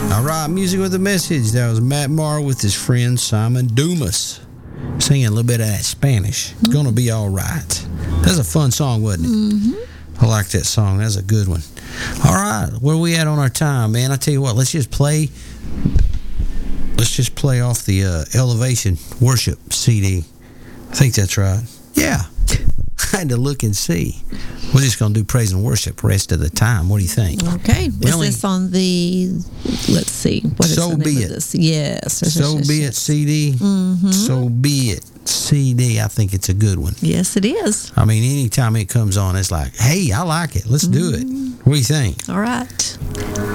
All right, music with a message. That was Matt Maher with his friend Simon Dumas singing a little bit of that Spanish. It's gonna be all right. That's a fun song, wasn't it? I like that song. That's a good one. All right, where we at on our time, man? I tell you what, let's just play off the Elevation Worship CD. I think that's right. Yeah. I had to look and see. We're just going to do praise and worship the rest of the time. What do you think? Okay. Is this on the, let's see. What is So the name Be of It. this? Yes. So Be It CD. So Be It CD. I think it's a good one. Yes, it is. I mean, anytime it comes on, it's like, hey, I like it. Let's do it. What do you think? All right.